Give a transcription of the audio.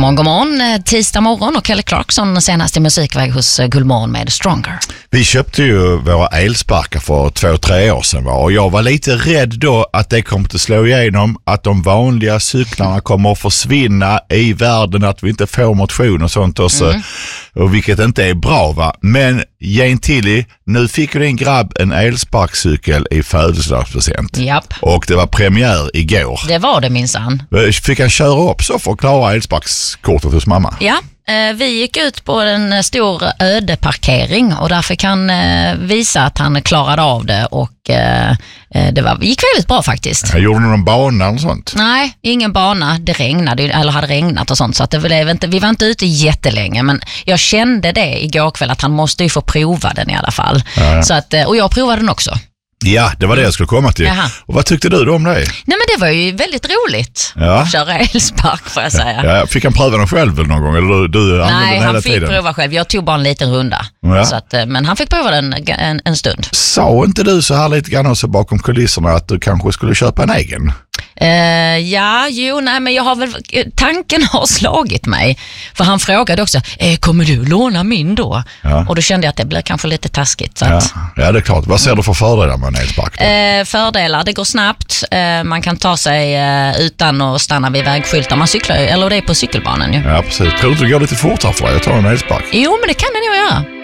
God morgon. Tisdag morgon och Kelly Clarkson senast i musikväg hos Gullmorgon med Stronger. Vi köpte ju våra elsparkar för 2-3 år sedan och jag var lite rädd då att det kommer att slå igenom, att de vanliga cyklarna kommer att försvinna i världen, att vi inte får motion och sånt och vilket inte är bra, va? Men Gentili, nu fick ju din grabb en elsparkcykel i födelsedagspresent. Japp. Och det var premiär igår. Det var det minsann. Fick han köra upp så för att klara elsparkskortet hos mamma? Ja, vi gick ut på en stor ödeparkering och där fick han visa att han klarade av det och det gick väldigt bra faktiskt. Jag gjorde någon bana och sånt? Nej, ingen bana. Det regnade eller hade regnat och sånt så att det blev inte, vi var inte ute jättelänge, men jag kände det igår kväll att han måste ju få prova den i alla fall. Ja. Så att, och jag provade den också. Ja, det var det jag skulle komma till. Jaha. Och vad tyckte du då om det? Nej, men det var ju väldigt roligt att köra elspark, får jag säga. Ja, fick han pröva den själv eller någon gång? Eller du Nej, han fick tiden? Prova själv. Jag tog bara en liten runda. Ja. Så att, men han fick prova den en stund. Sa inte du så här lite grann också bakom kulisserna att du kanske skulle köpa en egen? Men jag har väl, tanken har slagit mig. För han frågade också, kommer du låna min då? Ja. Och då kände jag att det blir kanske lite taskigt. Så att, ja, det är klart. Vad ser du för fördelar med en elspark? Fördelar, det går snabbt. Man kan ta sig utan att stanna vid vägskyltar. Man cyklar, eller det är på cykelbanan ju. Ja, precis. Tror du det går lite fortare för dig att ta en elspark? Jo, men det kan det nog göra.